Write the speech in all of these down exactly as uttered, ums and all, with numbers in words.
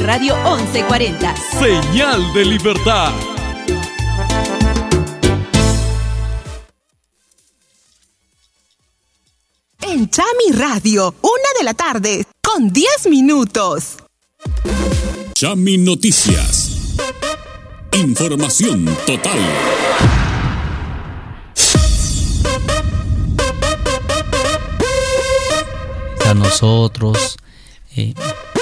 Radio once cuarenta. Señal de libertad. En Chami Radio, una de la tarde, con diez minutos. Chami Noticias. Información total. A nosotros. Eh.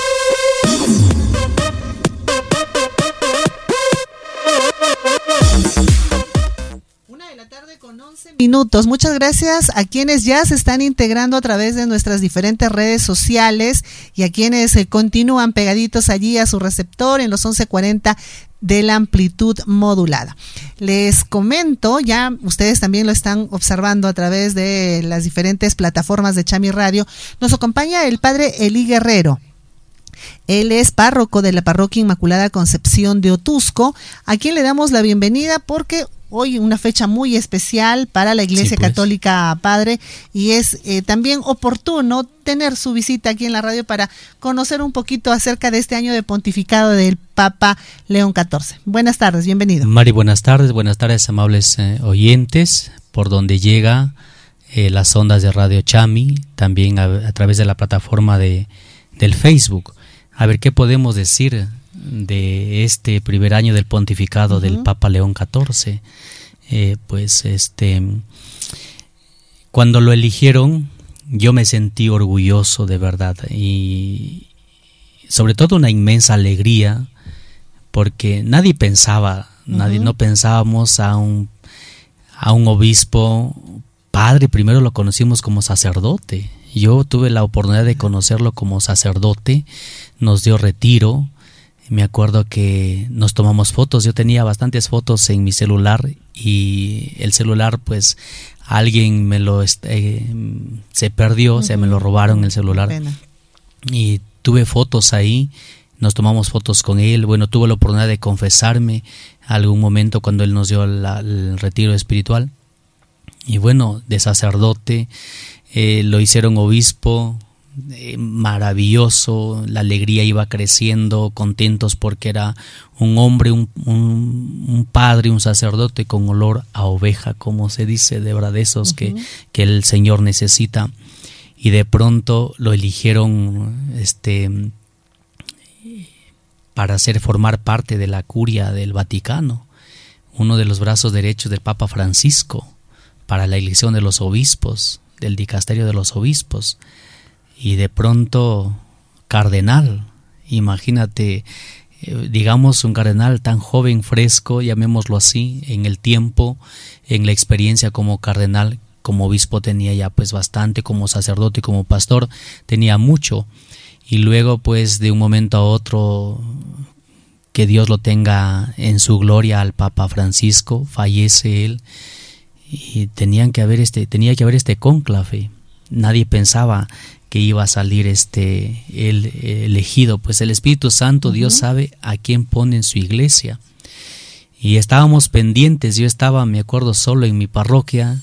Minutos. Muchas gracias a quienes ya se están integrando a través de nuestras diferentes redes sociales y a quienes eh, continúan pegaditos allí a su receptor en los once cuarenta de la amplitud modulada. Les comento, ya ustedes también lo están observando a través de las diferentes plataformas de Chami Radio, nos acompaña el padre Eli Guerrero. Él es párroco de la Parroquia Inmaculada Concepción de Otusco, a quien le damos la bienvenida porque hoy una fecha muy especial para la Iglesia sí, pues. Católica, padre, y es eh, también oportuno tener su visita aquí en la radio para conocer un poquito acerca de este año de pontificado del Papa León catorce. Buenas tardes, bienvenido. Mari, buenas tardes, buenas tardes, amables eh, oyentes, por donde llega eh, las ondas de Radio Chami, también a, a través de la plataforma de del Facebook. A ver qué podemos decir de este primer año del pontificado uh-huh. del Papa León catorce. Eh, pues este cuando lo eligieron yo me sentí orgulloso de verdad y sobre todo una inmensa alegría porque nadie pensaba, uh-huh. nadie no pensábamos a un a un obispo padre, primero lo conocimos como sacerdote. Yo tuve la oportunidad de conocerlo como sacerdote, nos dio retiro. Me acuerdo que nos tomamos fotos, yo tenía bastantes fotos en mi celular y el celular pues alguien me lo eh, se perdió, uh-huh. o sea, me lo robaron el celular y tuve fotos ahí, nos tomamos fotos con él. Bueno, tuve la oportunidad de confesarme algún momento cuando él nos dio la, el retiro espiritual y bueno, de sacerdote eh, lo hicieron obispo. Eh, maravilloso, la alegría iba creciendo, contentos porque era un hombre, un, un, un padre, un sacerdote con olor a oveja, como se dice, de verdad, esos uh-huh. que, que el Señor necesita. Y de pronto lo eligieron este para hacer formar parte de la curia del Vaticano, uno de los brazos derechos del Papa Francisco, para la elección de los obispos, del dicasterio de los obispos. Y de pronto, cardenal, imagínate, eh, digamos un cardenal tan joven, fresco, llamémoslo así, en el tiempo, en la experiencia como cardenal, como obispo tenía ya pues bastante, como sacerdote, como pastor, tenía mucho. Y luego pues de un momento a otro, que Dios lo tenga en su gloria al Papa Francisco, fallece él, y tenían que haber este, tenía que haber este cónclave. Nadie pensaba que iba a salir este el elegido, pues el Espíritu Santo, uh-huh. Dios sabe a quién pone en su iglesia. Y estábamos pendientes, yo estaba, me acuerdo, solo en mi parroquia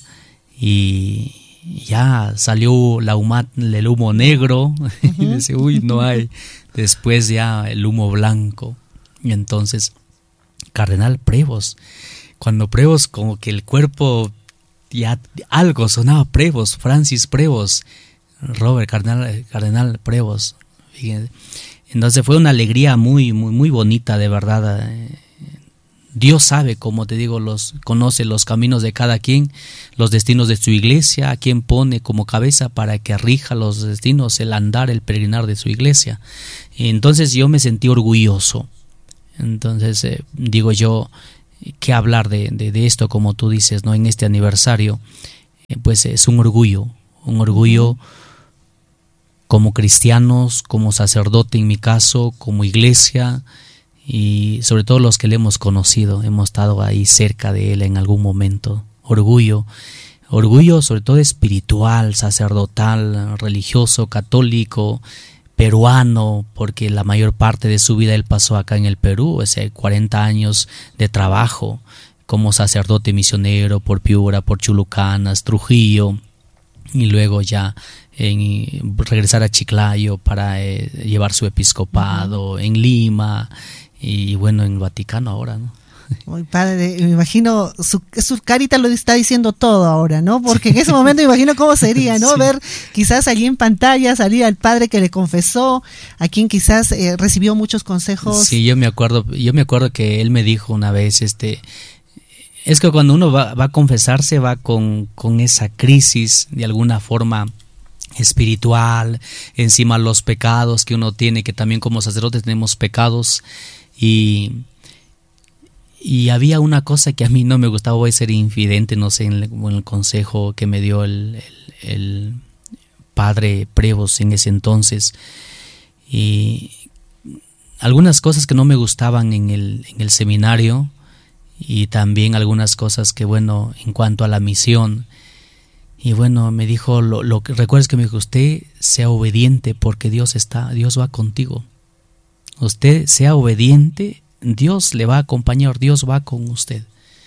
y ya salió la huma, el humo negro, uh-huh. y dice, uy, no hay. Después ya el humo blanco. Y entonces, Cardenal Prevost, cuando Prevost como que el cuerpo, ya algo sonaba Prevost, Francis Prevost, Robert Cardenal, Cardenal Prevost. Entonces fue una alegría muy, muy, muy bonita, de verdad. Dios sabe, como te digo, los conoce los caminos de cada quien, los destinos de su iglesia, a quien pone como cabeza para que rija los destinos, el andar, el peregrinar de su iglesia. Entonces yo me sentí orgulloso. Entonces eh, digo yo, ¿qué hablar de, de, de esto, como tú dices, no en este aniversario? Eh, pues es un orgullo, un orgullo como cristianos, como sacerdote en mi caso, como iglesia, y sobre todo los que le hemos conocido, hemos estado ahí cerca de él en algún momento. Orgullo, orgullo sobre todo espiritual, sacerdotal, religioso, católico, peruano, porque la mayor parte de su vida él pasó acá en el Perú, o sea, cuarenta años de trabajo como sacerdote misionero por Piura, por Chulucanas, Trujillo, y luego ya en regresar a Chiclayo para eh, llevar su episcopado, uh-huh. en Lima y bueno, en Vaticano ahora, ¿no? Muy padre, me imagino, su, su carita lo está diciendo todo ahora, ¿no? Porque en ese momento me imagino cómo sería, ¿no? Sí. Ver quizás allí en pantalla salir al padre que le confesó, a quien quizás eh, recibió muchos consejos. Sí, yo me acuerdo, yo me acuerdo que él me dijo una vez, este, es que cuando uno va, va a confesarse va con, con esa crisis de alguna forma espiritual, encima los pecados que uno tiene, que también como sacerdotes tenemos pecados, y Y había una cosa que a mí no me gustaba, voy a ser infidente, no sé, en el, en el consejo que me dio el, el, el padre Prevos en ese entonces. Y algunas cosas que no me gustaban en el, en el seminario, y también algunas cosas que, bueno, en cuanto a la misión. Y bueno, me dijo, lo, lo que recuerdes que me dijo, usted sea obediente porque Dios está, Dios va contigo. Usted sea obediente, Dios le va a acompañar, Dios va con usted.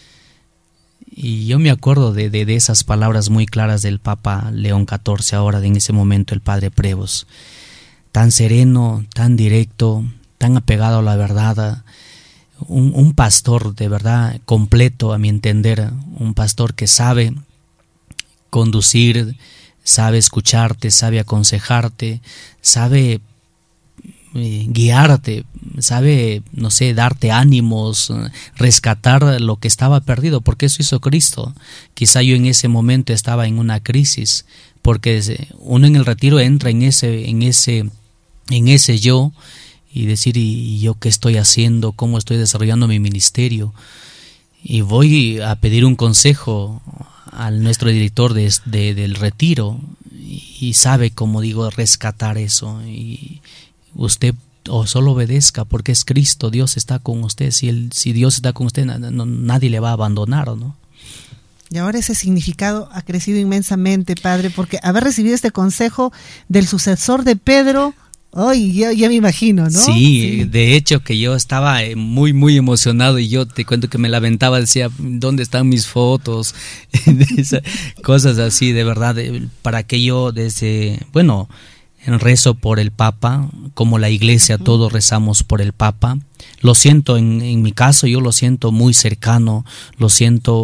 Y yo me acuerdo de, de, de esas palabras muy claras del Papa León catorce, ahora en ese momento el padre Prevos, tan sereno, tan directo, tan apegado a la verdad, un, un pastor de verdad completo a mi entender, un pastor que sabe conducir, sabe escucharte, sabe aconsejarte, sabe Eh, guiarte, sabe, no sé, darte ánimos, rescatar lo que estaba perdido, porque eso hizo Cristo. Quizá yo en ese momento estaba en una crisis, porque uno en el retiro entra en ese, en ese, en ese yo, y decir, ¿y yo qué estoy haciendo? ¿Cómo estoy desarrollando mi ministerio? Y voy a pedir un consejo al nuestro director de, de, del retiro, y sabe, como digo, rescatar eso. Y usted o solo obedezca porque es Cristo, Dios está con usted. Si, él, si Dios está con usted, no, nadie le va a abandonar, ¿no? Y ahora ese significado ha crecido inmensamente, padre, porque haber recibido este consejo del sucesor de Pedro, hoy ya, ya me imagino, ¿no? Sí, sí, de hecho que yo estaba muy, muy emocionado, y yo te cuento que me lamentaba, decía, ¿dónde están mis fotos? Cosas así, de verdad, para que yo desde, bueno, rezo por el Papa, como la Iglesia, uh-huh. todos rezamos por el Papa. Lo siento, en, en mi caso, yo lo siento muy cercano, lo siento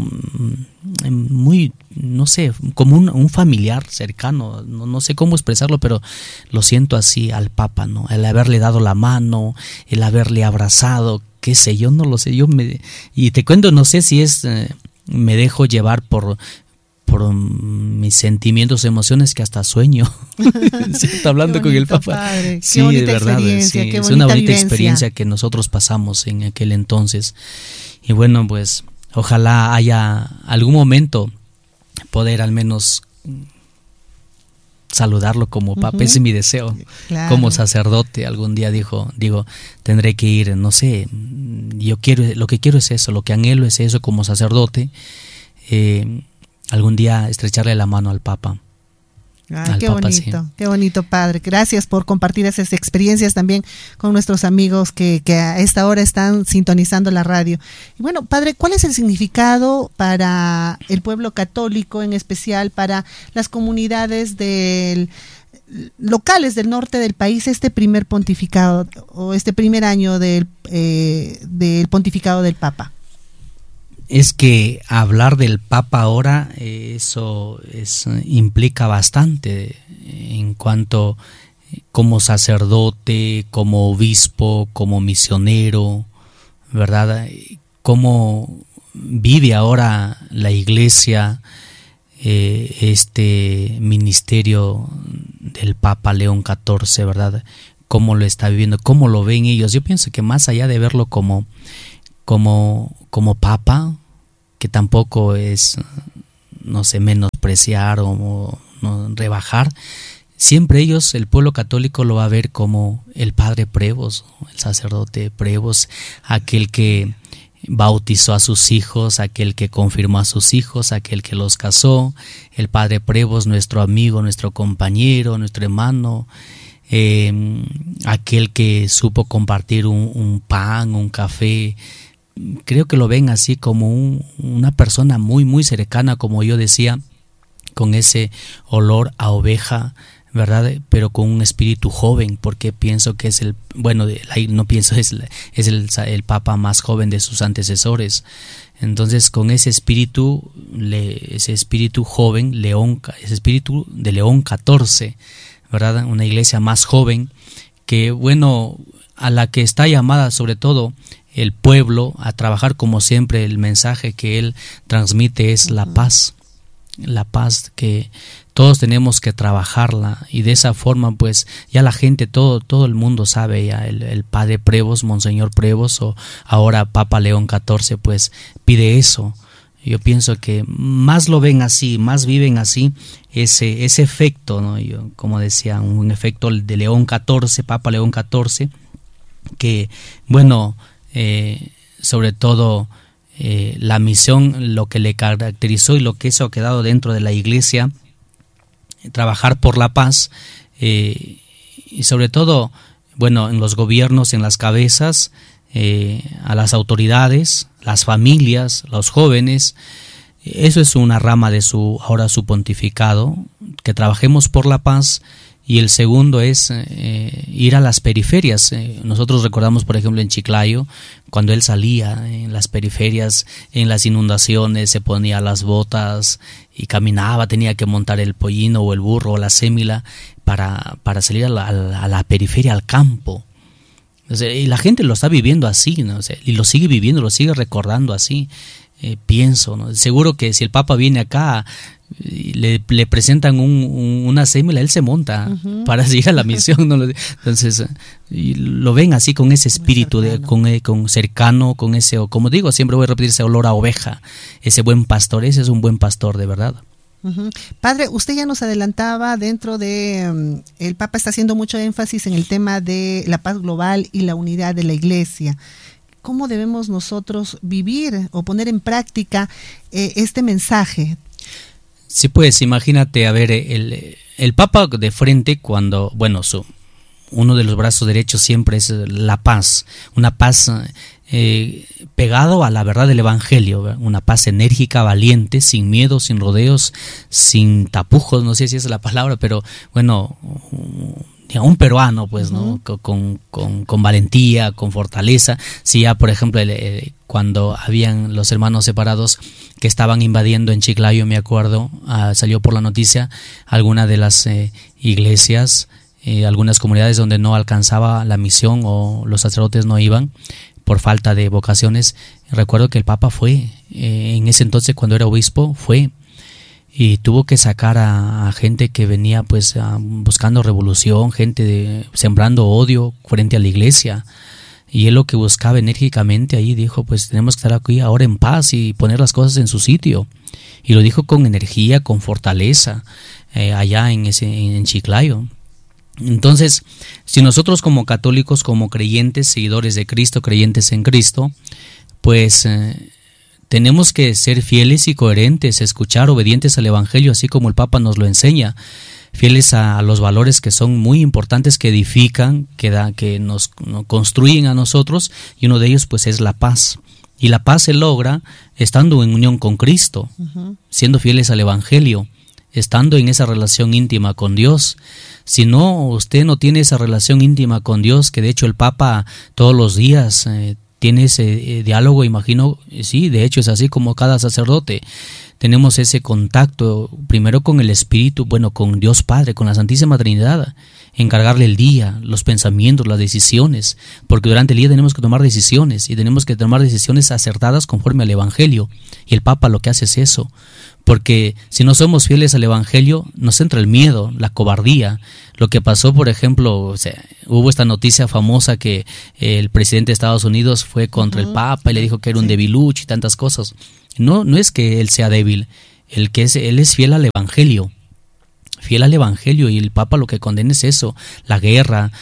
muy, no sé, como un, un familiar cercano, no, no sé cómo expresarlo, pero lo siento así al Papa, ¿no? El haberle dado la mano, el haberle abrazado, qué sé, yo no lo sé, yo me, y te cuento, no sé si es, eh, me dejo llevar por por um, mis sentimientos, emociones, que hasta sueño. Está hablando bonito, con el Papa. Padre. Sí, de verdad, sí. Es una bonita vivencia. Experiencia que nosotros pasamos en aquel entonces. Y bueno, pues ojalá haya algún momento poder al menos saludarlo como Papa. Uh-huh. Ese es mi deseo. Claro. Como sacerdote, algún día dijo, digo, tendré que ir, no sé, yo quiero, lo que quiero es eso, lo que anhelo es eso como sacerdote. Eh, algún día estrecharle la mano al Papa. Ah, qué Papa, bonito, sí. Qué bonito, padre. Gracias por compartir esas experiencias también con nuestros amigos que, que a esta hora están sintonizando la radio. Y bueno, padre, ¿cuál es el significado para el pueblo católico, en especial para las comunidades del locales del norte del país, este primer pontificado o este primer año del, eh, del pontificado del Papa? Es que hablar del Papa ahora, eh, eso es, implica bastante en cuanto como sacerdote, como obispo, como misionero, ¿verdad? Cómo vive ahora la Iglesia eh, este ministerio del Papa León catorce, ¿verdad? Cómo lo está viviendo, cómo lo ven ellos. Yo pienso que más allá de verlo como como como Papa, que tampoco es, no sé, menospreciar o, o no, rebajar, siempre ellos, el pueblo católico, lo va a ver como el padre Prevos, el sacerdote Prevos, aquel que bautizó a sus hijos, aquel que confirmó a sus hijos, aquel que los casó, el padre Prevos, nuestro amigo, nuestro compañero, nuestro hermano, eh, aquel que supo compartir un, un pan, un café. Creo que lo ven así como un, una persona muy muy cercana, como yo decía, con ese olor a oveja, ¿verdad? Pero con un espíritu joven, porque pienso que es el, bueno, no pienso, es, es el, el Papa más joven de sus antecesores. Entonces, con ese espíritu, le, ese espíritu joven, León, ese espíritu de León catorce, ¿verdad? Una iglesia más joven, que, bueno, a la que está llamada sobre todo el pueblo a trabajar, como siempre. El mensaje que él transmite es la paz, la paz que todos tenemos que trabajarla, y de esa forma pues ya la gente, todo todo el mundo sabe ya, el, el padre Prevost, Monseñor Prevost, o ahora Papa León catorce, pues pide eso. Yo pienso que más lo ven así, más viven así, ese ese efecto, ¿no? Yo, como decía, un efecto de León catorce, Papa León catorce, que bueno, eh, sobre todo eh, la misión, lo que le caracterizó y lo que eso ha quedado dentro de la iglesia, trabajar por la paz, eh, y sobre todo, bueno, en los gobiernos, en las cabezas, eh, a las autoridades, las familias, los jóvenes. Eso es una rama de su, ahora su pontificado, que trabajemos por la paz. Y el segundo es eh, ir a las periferias. Eh, nosotros recordamos, por ejemplo, en Chiclayo, cuando él salía en las periferias, en las inundaciones, se ponía las botas y caminaba, tenía que montar el pollino o el burro o la sémila para, para salir a la, a la periferia, al campo. O sea, y la gente lo está viviendo así, ¿no? O sea, y lo sigue viviendo, lo sigue recordando así. Eh, pienso, ¿no? Seguro que si el Papa viene acá, le, le presentan un, un, una sémila, él se monta uh-huh. para seguir a la misión, ¿no? Entonces y lo ven así, con ese espíritu de, con, con cercano, con ese, como digo, siempre voy a repetir, ese olor a oveja, ese buen pastor. Ese es un buen pastor de verdad. Uh-huh. Padre, usted ya nos adelantaba dentro de um, el Papa está haciendo mucho énfasis en el tema de la paz global y la unidad de la Iglesia. ¿Cómo debemos nosotros vivir o poner en práctica eh, este mensaje? Sí, pues imagínate, a ver, el, el Papa de frente, cuando, bueno, su, uno de los brazos derechos siempre es la paz, una paz eh, pegado a la verdad del Evangelio, ¿verdad? Una paz enérgica, valiente, sin miedo, sin rodeos, sin tapujos, no sé si esa es la palabra, pero bueno, un peruano, pues, ¿no? Uh-huh. Con, con, con valentía, con fortaleza. Si ya, por ejemplo, el, el, cuando habían los hermanos separados que estaban invadiendo en Chiclayo, me acuerdo, uh, salió por la noticia alguna de las eh, iglesias, eh, algunas comunidades donde no alcanzaba la misión o los sacerdotes no iban por falta de vocaciones. Recuerdo que el Papa fue, eh, en ese entonces cuando era obispo, fue. Y tuvo que sacar a, a gente que venía pues a, buscando revolución, gente de, sembrando odio frente a la iglesia. Y él lo que buscaba enérgicamente ahí, dijo, pues tenemos que estar aquí ahora en paz y poner las cosas en su sitio. Y lo dijo con energía, con fortaleza, eh, allá en, ese, en Chiclayo. Entonces, si nosotros como católicos, como creyentes, seguidores de Cristo, creyentes en Cristo, pues Eh, tenemos que ser fieles y coherentes, escuchar, obedientes al Evangelio, así como el Papa nos lo enseña, fieles a, a los valores que son muy importantes, que edifican, que, da, que nos, nos construyen a nosotros, y uno de ellos pues es la paz. Y la paz se logra estando en unión con Cristo, uh-huh. siendo fieles al Evangelio, estando en esa relación íntima con Dios. Si no, usted no tiene esa relación íntima con Dios, que de hecho el Papa todos los días eh, tiene ese eh, diálogo, imagino, sí, de hecho es así como cada sacerdote. Tenemos ese contacto primero con el Espíritu, bueno, con Dios Padre, con la Santísima Trinidad, encargarle el día, los pensamientos, las decisiones, porque durante el día tenemos que tomar decisiones y tenemos que tomar decisiones acertadas conforme al Evangelio. Y el Papa lo que hace es eso, porque si no somos fieles al Evangelio nos entra el miedo, la cobardía. Lo que pasó, por ejemplo, o sea, hubo esta noticia famosa que el presidente de Estados Unidos fue contra uh-huh. el Papa y le dijo que era un sí. debilucho y tantas cosas. No, no es que él sea débil, el que es, él es fiel al Evangelio, fiel al Evangelio, y el Papa lo que condena es eso, la guerra.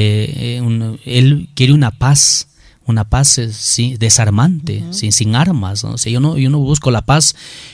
Eh, un, él quiere una paz, una paz eh, sí, desarmante, uh-huh. sin, sin armas, ¿no? O sea, yo no, yo no busco la paz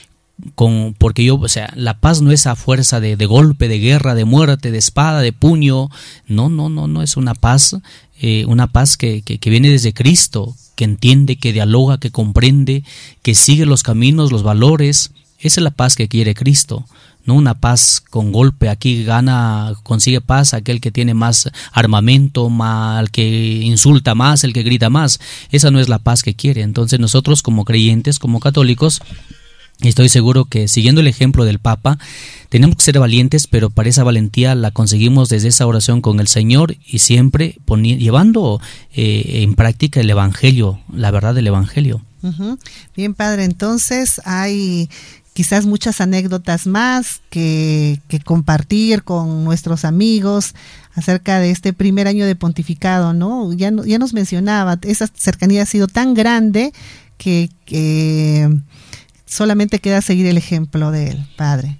con, porque yo, o sea, la paz no es a fuerza de, de golpe, de guerra, de muerte, de espada, de puño. No, no, no, no es una paz, eh, una paz que, que, que viene desde Cristo, que entiende, que dialoga, que comprende, que sigue los caminos, los valores. Esa es la paz que quiere Cristo. no una paz con golpe. Aquí gana, consigue paz aquel que tiene más armamento, más, el que insulta más, el que grita más. Esa no es la paz que quiere. Entonces nosotros como creyentes, como católicos, estoy seguro que siguiendo el ejemplo del Papa, tenemos que ser valientes, pero para esa valentía la conseguimos desde esa oración con el Señor y siempre poni- llevando eh, en práctica el Evangelio, la verdad del Evangelio. Uh-huh. Bien, padre, entonces hay quizás muchas anécdotas más que, que compartir con nuestros amigos acerca de este primer año de pontificado, ¿no? Ya, ya nos mencionaba, esa cercanía ha sido tan grande que... que solamente queda seguir el ejemplo de él, padre.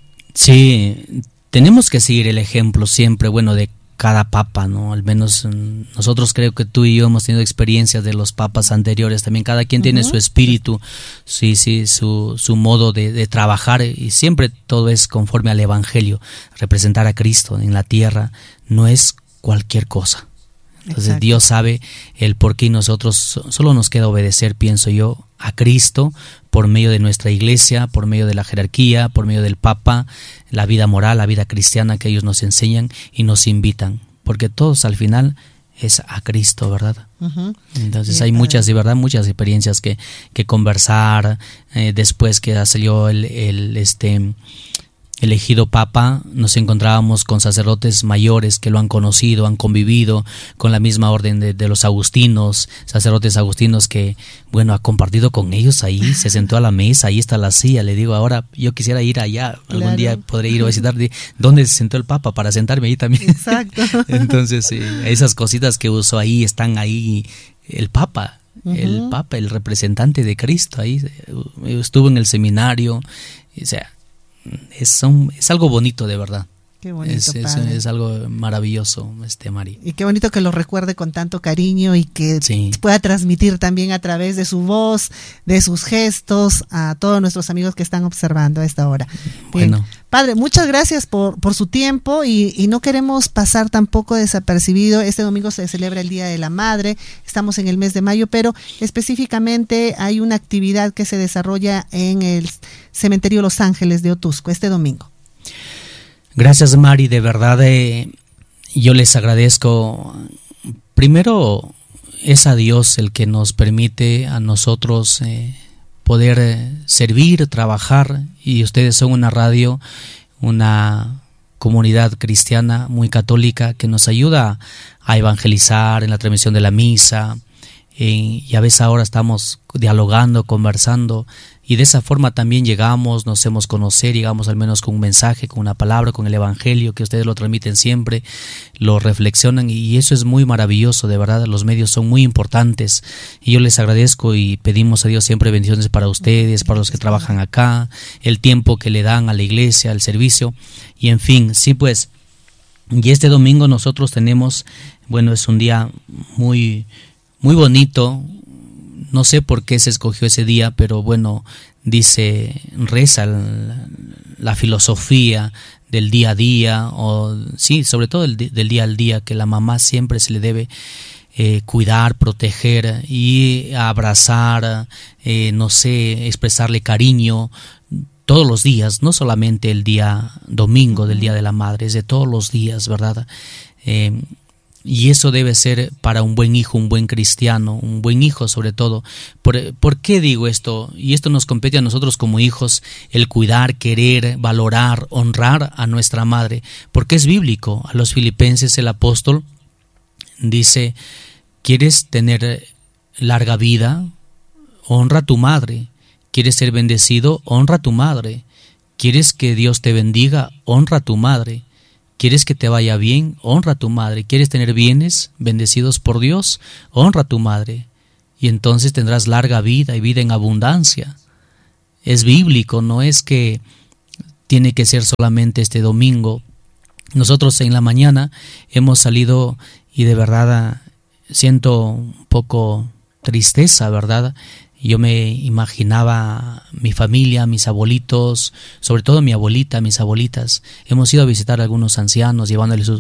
Sí, tenemos que seguir el ejemplo siempre, bueno, de cada papa, ¿no? Al menos nosotros creo que tú y yo hemos tenido experiencias de los papas anteriores, también cada quien uh-huh. tiene su espíritu, sí, sí, su, su modo de, de trabajar, y siempre todo es conforme al Evangelio. Representar a Cristo en la tierra no es cualquier cosa. Entonces Exacto. Dios sabe el por qué y nosotros solo nos queda obedecer, pienso yo, a Cristo por medio de nuestra iglesia, por medio de la jerarquía, por medio del Papa, la vida moral, la vida cristiana que ellos nos enseñan y nos invitan, porque todos al final es a Cristo, ¿verdad? Uh-huh. Entonces Bien, hay padre. muchas, de verdad, muchas experiencias que, que conversar, eh, después que salió el, el este... elegido Papa, nos encontrábamos con sacerdotes mayores que lo han conocido, han convivido con la misma orden de, de los agustinos, sacerdotes agustinos que, bueno, ha compartido con ellos ahí, se sentó a la mesa, ahí está la silla, le digo, ahora yo quisiera ir allá, algún claro. día podré ir a visitar, ¿dónde se sentó el Papa? Para sentarme ahí también. Exacto. Entonces, sí, esas cositas que usó ahí, están ahí, el Papa. Uh-huh. El Papa, el representante de Cristo, ahí estuvo en el seminario, o sea, Es, son, es algo bonito de verdad. Qué bonito, es, es, es algo maravilloso, este Mari. Y qué bonito que lo recuerde con tanto cariño y que sí. pueda transmitir también a través de su voz, de sus gestos, a todos nuestros amigos que están observando a esta hora. Bien. Bueno. Padre, muchas gracias por, por su tiempo y, y no queremos pasar tampoco desapercibido. Este domingo se celebra el Día de la Madre, estamos en el mes de mayo, pero específicamente hay una actividad que se desarrolla en el Cementerio Los Ángeles de Otusco este domingo. Gracias, Mari, de verdad eh, yo les agradezco. Primero es a Dios el que nos permite a nosotros eh, poder eh, servir, trabajar, y ustedes son una radio, una comunidad cristiana muy católica que nos ayuda a evangelizar en la transmisión de la misa, eh, y a veces ahora estamos dialogando, conversando, y de esa forma también llegamos, nos hacemos conocer, llegamos al menos con un mensaje, con una palabra, con el Evangelio, que ustedes lo transmiten siempre, lo reflexionan, y eso es muy maravilloso, de verdad. Los medios son muy importantes y yo les agradezco y pedimos a Dios siempre bendiciones para ustedes, para los que trabajan acá, el tiempo que le dan a la iglesia, al servicio, y en fin, sí pues, y este domingo nosotros tenemos, bueno, es un día muy, muy bonito. No sé por qué se escogió ese día, pero bueno, dice, reza la, la filosofía del día a día, o sí, sobre todo el, del día al día, que la mamá siempre se le debe eh, cuidar, proteger y abrazar, eh, no sé, expresarle cariño todos los días, no solamente el día domingo del Día de la Madre, es de todos los días, ¿verdad? Eh, Y eso debe ser para un buen hijo, un buen cristiano, un buen hijo sobre todo. ¿Por, ¿Por qué digo esto? Y esto nos compete a nosotros como hijos, el cuidar, querer, valorar, honrar a nuestra madre. Porque es bíblico. A los filipenses el apóstol dice, ¿quieres tener larga vida? Honra a tu madre. ¿Quieres ser bendecido? Honra a tu madre. ¿Quieres que Dios te bendiga? Honra a tu madre. ¿Quieres que te vaya bien? Honra a tu madre. ¿Quieres tener bienes bendecidos por Dios? Honra a tu madre. Y entonces tendrás larga vida y vida en abundancia. Es bíblico, no es que tiene que ser solamente este domingo. Nosotros en la mañana hemos salido y de verdad siento un poco tristeza, ¿verdad? Yo me imaginaba mi familia, mis abuelitos, sobre todo mi abuelita, mis abuelitas. Hemos ido a visitar a algunos ancianos, llevándoles sus,